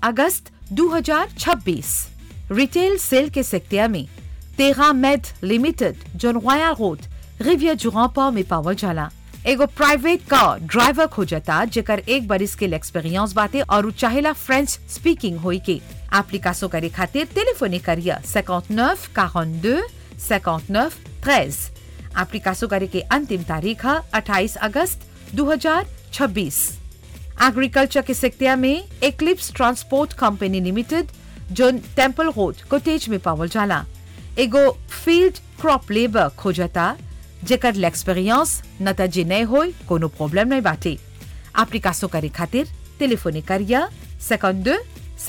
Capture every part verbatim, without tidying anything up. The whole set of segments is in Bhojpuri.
अगस्त दो हज़ार छब्बीस रिटेल सेल के सेक्टर में तेरा मेड लिमिटेड जोन रॉयल रोड रिवियर जुरापा में पावल जाला। एगो प्राइवेट कार ड्राइवर खोजता जेकर एक बरिस के एक्सपीरियंस बाटे और चाहेला फ्रेंच स्पीकिंग होई के। एप्लीकेशन करे खातिर टेलीफोनी करिया उनसठ बयालीस उनसठ तेरह। एप्लीकेशन करे के अंतिम तारीख है अट्ठाईस अगस्त दो हज़ार छब्बीस। एग्रीकल्चर के सेक्टर में एक्लिप्स ट्रांसपोर्ट कंपनी लिमिटेड जोन टेम्पल रोड कोटेज में पावल जाला। एगो फील्ड क्रॉप लेबर खोजता जेकर एक्सपीरियंस नताजी नहीं होई कोनो प्रॉब्लम नहीं बाटे। एप्लीकेशन करे खातिर टेलीफोनी करिया बावन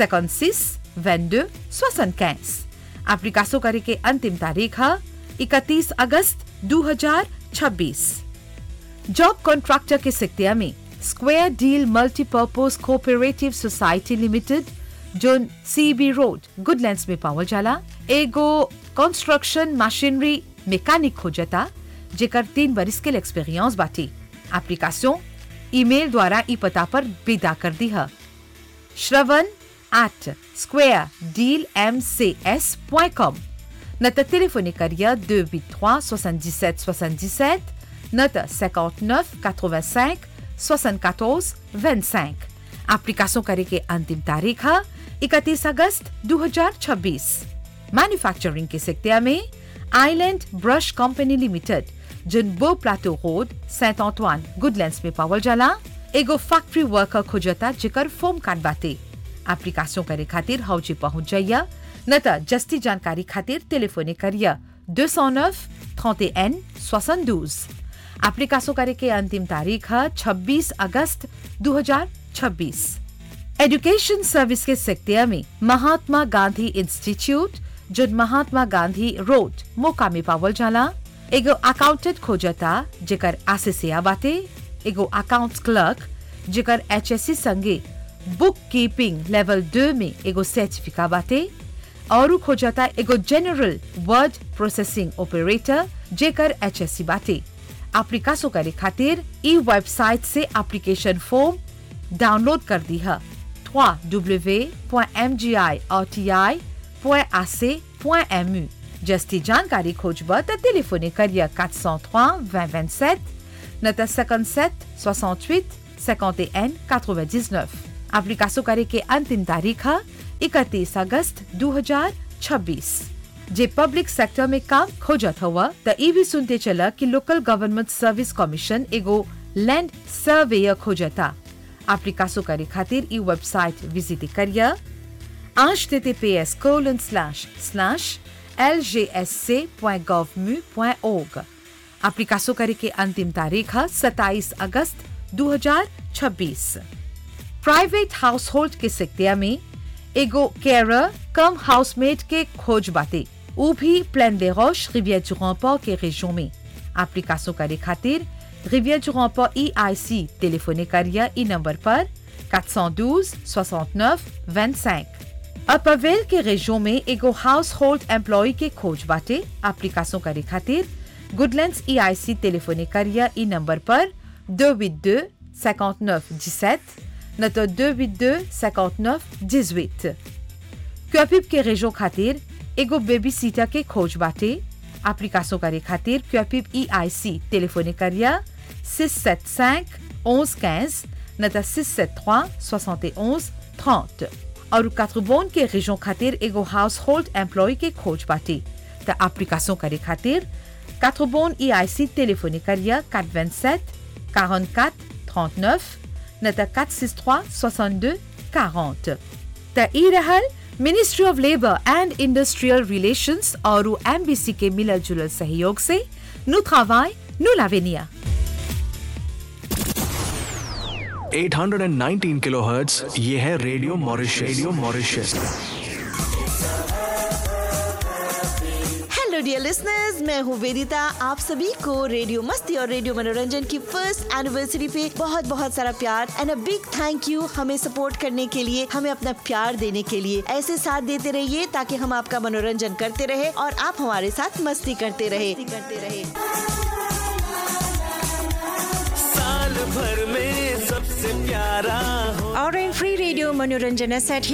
छियासठ बाईस पैंसठ। एप्लीकेशन करे के अंतिम तारीख है इकतीस अगस्त दो हज़ार छब्बीस। जॉब कॉन्ट्रैक्टर के सेक्टर में square deal multipurpose cooperative society limited जोन सीबी रोड गुडलैंड्स में पावल जाला। एगो कंस्ट्रक्शन मशीनरी मैकेनिक खोजता जेकर तीन बरिस के एक्सपीरियंस बाटी। एप्लीकेशन ईमेल द्वारा ई पता पर विदा कर दी है श्रवण at square deal M C S point com. न तो टेलीफोनी करिया दो हुit trois soixante-dix-sept soixante-dix-sept न तो cinquante-neuf quatre-vingt-cinq soixante-quatorze vingt-cinq। Application करे के अंतिम तारीख है इकतीस अगस्त दो हज़ार छब्बीस। मैन्युफैक्चरिंग के सेक्टर में आइलैंड ब्रश कंपनी लिमिटेड जोन बो Plato road scent Antoine Goodlands में पावल जाला। एगो फैक्ट्री वर्कर खोजता जेकर फोम कार्ड बाटे। एप्लीकेशन करे खातिर हौजी पहुंच जाइया न तो जस्ती जानकारी खातिर टेलीफोनी करिया दो सौ नौ इकतीस बासठ। एप्लीकेशन करे के अंतिम तारीख है छब्बीस अगस्त दो हज़ार छब्बीस। एजुकेशन सर्विस के सेक्टर में महात्मा गांधी इंस्टीट्यूट जो महात्मा गांधी रोड मोका में पावल जाला। एगो अकाउंटेंट खोजता जेकर आसिसिया बाटे। एगो अकाउंट क्लर्क जेकर एचएससी संगे बुक कीपिंग लेवल दो में एगो सर्टिफिकेट बाटे। और खोजता एगो जनरल वर्ड प्रोसेसिंग ऑपरेटर जेकर एचएससी बाटे। एप्लीकेशन करे खातिर ई वेबसाइट से एप्लीकेशन फॉर्म डाउनलोड कर दी है w w w point m g i r t i point a c point m u। जस्ती जानकारी खोजब त टेलीफोनी करिया quatre zéro trois vingt vingt-sept न तो cinquante-sept soixante-huit cinquante et un quatre-vingt-dix-neuf। Application करे के अंतिम तारीख है इकतीस अगस्त दो हज़ार छब्बीस। जे पब्लिक सेक्टर में काम खोजत हुआ त ई भी सुनते चला कि लोकल गवर्नमेंट सर्विस कमीशन एगो लैंड सर्वेयर खोजता। एप्लीकेशन करे खातिर ई वेबसाइट विजिट करिया h t t p s colon slash slash l g s c point gov m u point org। Application करे के अंतिम तारीख है सत्ताईस अगस्त दो हज़ार छब्बीस। प्राइवेट हाउस होल्ड के सेक्टर में एगो केयर कम हाउसमेट के खोज बाटे। उ भी प्लेन दे रोश रिवियर जुरापा के रेजियन में। एप्लीकेशन करे खातिर रिवियर जुरापा ई आई सी टेलीफोनी करिया ई नंबर पर quatre cent douze soixante-neuf vingt-cinq। अपरवेल के रेजियन में एगो हाउस होल्ड एम्प्लॉय के खोज बाटे। एप्लीकेशन करे खातिर गुडलैंड्स ई आई सी टेलीफोनी करिया ई नंबर पर deux huit deux cinquante-neuf dix-sept न तो deux huit deux cinquante-neuf dix-huit। क्यूपिप के रेजियन खातिर एगो बेबी सीटर के खोज बाटे। एप्लीकेशन करे खातिर क्यूपिप ई आई सी टेलीफोनी करिया six sept cinq onze quinze न तो six sept trois soixante et onze trente। और कात्रबोन के रेजियन खातिर एगो हाउस होल्ड एम्प्लॉय के खोज बाटे। त एप्लीकेशन करे खातिर कात्रबोन ई आई सी टेलीफोनी करिया quatre vingt-sept quarante-quatre trente-neuf न तो quatre six trois soixante-deux quarante। त ई रहल ministry of labour and industrial relations और एमबीसी के मिलल जुलल सहयोग से नु travail नु l'avenir। आठ सौ उन्नीस किलोहर्ट्ज ये है radio Mauritius. Radio Mauritius. Hello Deere listeners, मैं हूँ वेदिता। आप सभी को रेडियो मस्ती और रेडियो मनोरंजन की फर्स्ट एनिवर्सरी पे बहुत बहुत सारा प्यार and a big thank you हमें सपोर्ट करने के लिए, हमें अपना प्यार देने के लिए। ऐसे साथ देते रहिए ताकि हम आपका मनोरंजन करते रहे और आप हमारे साथ मस्ती करते रहे करते रहे साल भर में सबसे प्यारा और फ्री रेडियो मनोरंजनासाठी